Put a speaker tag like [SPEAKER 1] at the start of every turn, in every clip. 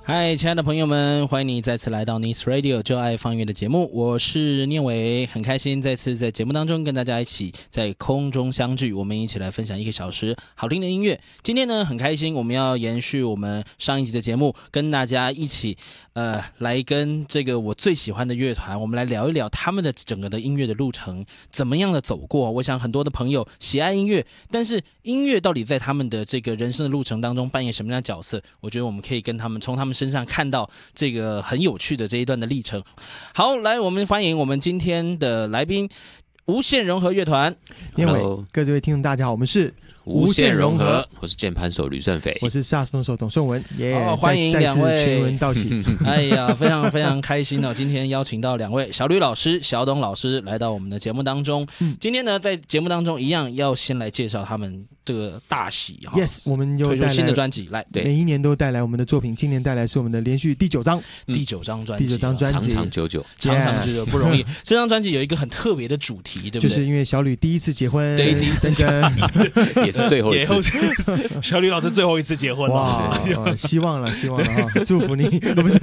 [SPEAKER 1] 嗨，亲爱的朋友们，欢迎你再次来到 Nice Radio 就爱放音乐的节目，我是念伟，很开心再次在节目当中跟大家一起在空中相聚，我们一起来分享1个小时好听的音乐。今天呢，很开心，我们要延续我们上一集的节目，跟大家一起来跟这个我最喜欢的乐团，我们来聊一聊他们的整个的音乐的路程怎么样的走过。我想很多的朋友喜爱音乐，但是音乐到底在他们的这个人生的路程当中扮演什么样的角色？我觉得我们可以跟他们从他们身上看到这个很有趣的这一段的历程。好，来，我们欢迎我们今天的来宾，无限融合乐团。
[SPEAKER 2] 念伟，各位听众大家好，我们是
[SPEAKER 3] 无限融合，我是键盘手吕胜斐，
[SPEAKER 2] 我是萨克斯风手董胜文，
[SPEAKER 1] 欢迎两位，
[SPEAKER 2] 全文道喜。
[SPEAKER 1] 哎呀，非常非常开心哦！今天邀请到2位小吕老师、小董老师来到我们的节目当中。今天呢，在节目当中一样要先来介绍他们这个大喜哈。
[SPEAKER 2] Yes， 我们又带来
[SPEAKER 1] 新的专辑来，
[SPEAKER 2] 对，每一年都带来我们的作品，今年带来是我们的连续第9张专辑，
[SPEAKER 3] 长长久久，
[SPEAKER 1] 长长久久不容易。这张专辑有一个很特别的主题，对不对？
[SPEAKER 2] 就是因为小吕第一次结婚，
[SPEAKER 1] 对，第一次
[SPEAKER 3] 也是最后一次。
[SPEAKER 1] 小吕老师最后一次结婚了，
[SPEAKER 2] 哇，希望了哈，祝福你，不是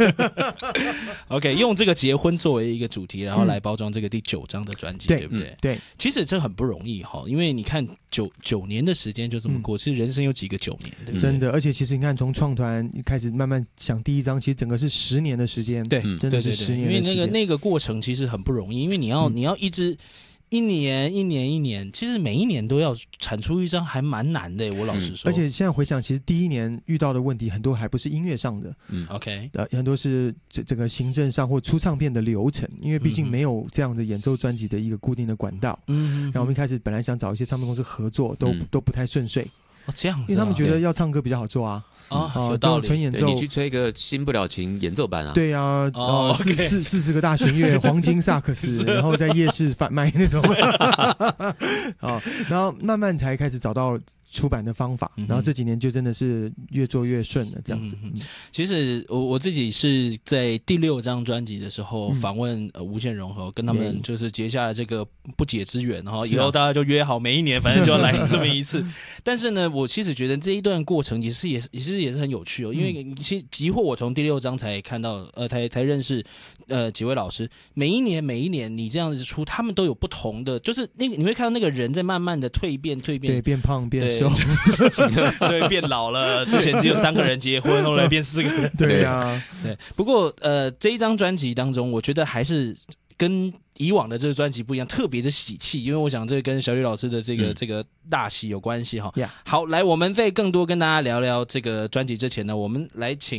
[SPEAKER 1] ？OK， 用这个结婚作为一个主题，然后来包装这个第9张的专辑，对不对？
[SPEAKER 2] 对，
[SPEAKER 1] 其实这很不容易哈，因为你看九年的时间就这么过，其实人生有几个9年，对不对？
[SPEAKER 2] 真的，而且其实你看，从创团开始慢慢想第1张，其实整个是10年的时间，
[SPEAKER 1] 对，
[SPEAKER 2] 真的是10年的时间，
[SPEAKER 1] 因为那个过程其实很不容易，因为你要一直。一年，其实每一年都要产出1张，还蛮难的。我老实说，
[SPEAKER 2] 而且现在回想，其实第1年遇到的问题很多，还不是音乐上的
[SPEAKER 1] ，OK，
[SPEAKER 2] 很多是这个行政上或出唱片的流程，因为毕竟没有这样的演奏专辑的一个固定的管道。然后我们一开始本来想找一些唱片公司合作，都不太顺遂。
[SPEAKER 1] 这样子，
[SPEAKER 2] 因为他们觉得要唱歌比较好做啊。
[SPEAKER 1] 有道理。
[SPEAKER 2] 纯演奏，
[SPEAKER 3] 你去吹个新不了情演奏版啊？
[SPEAKER 2] 对啊，40个大弦乐，黄金萨克斯，然后在夜市贩卖那种。然后慢慢才开始找到出版的方法，然后这几年就真的是越做越顺了，这样子。
[SPEAKER 1] 其实我自己是在第6张专辑的时候访问无限融合，跟他们就是结下了这个不解之缘，然后以后大家就约好每一年反正就要来这么一次。但是呢，我其实觉得这一段过程也是很有趣哦，因为其实即或我从第6章才看到才认识几位老师，每一年你这样子出，他们都有不同的，就是那个你会看到那个人在慢慢的蜕变，对，
[SPEAKER 2] 变胖变瘦，
[SPEAKER 1] 对，变老了，之前只有3个人结婚，后来变4个人，
[SPEAKER 2] 对啊，
[SPEAKER 1] 对。不过这一张专辑当中，我觉得还是跟以往的这个专辑不一样，特别的喜气，因为我想这个跟小吕老师的这个大喜有关系哈。好，来，我们在更多跟大家聊聊这个专辑之前呢，我们来请